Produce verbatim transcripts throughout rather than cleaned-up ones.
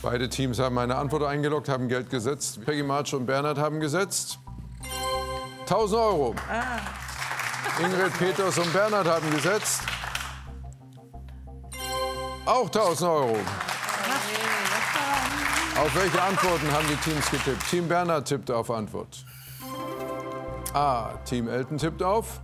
Beide Teams haben eine Antwort eingeloggt, haben Geld gesetzt. Peggy, Marge und Bernhard haben gesetzt tausend Euro. Ah. Ingrid, Peters und Bernhard haben gesetzt auch tausend Euro. Auf welche Antworten haben die Teams getippt? Team Bernhard tippt auf Antwort A. Team Elton tippt auf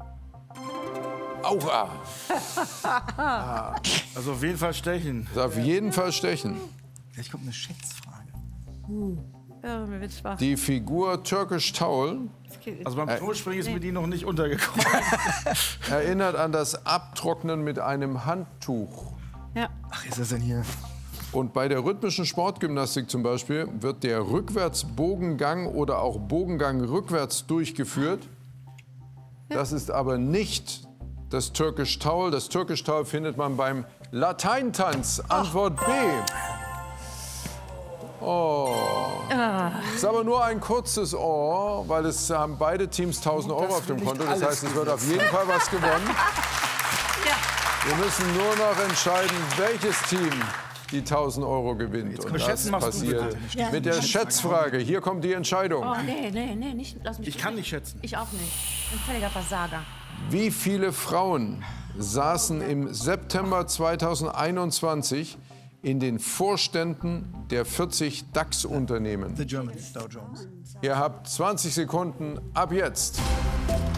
auch A. Ah. Also auf jeden Fall stechen. Also auf jeden Fall stechen. Vielleicht kommt eine Schätzfrage. Uh. Ja, mir wird schwach. Die Figur Turkish Towel Also beim Turmspringen ist mir die noch nicht untergekommen. erinnert an das Abtrocknen mit einem Handtuch. Ja. Ach, ist das denn hier? Und bei der rhythmischen Sportgymnastik zum Beispiel wird der Rückwärtsbogengang oder auch Bogengang rückwärts durchgeführt. Das ist aber nicht das Turkish Towel. Das Turkish Towel findet man beim Lateintanz. Antwort B. Oh. Ist aber nur ein kurzes Oh, weil es haben beide Teams tausend Euro auf dem Konto. Das heißt, es wird auf jeden Fall was gewonnen. Wir müssen nur noch entscheiden, welches Team die tausend Euro gewinnt. Und das schätzen machst du passiert bitte. Ja. mit der Schätzfrage. Hier kommt die Entscheidung. Oh, nee, nee, nee, nicht, lass mich Ich kann nicht schätzen. Ich auch nicht. Ein völliger Versager. Wie viele Frauen saßen im September zweitausendeinundzwanzig in den Vorständen der vierzig DAX-Unternehmen? The German Dow Jones. Ihr habt zwanzig Sekunden ab jetzt.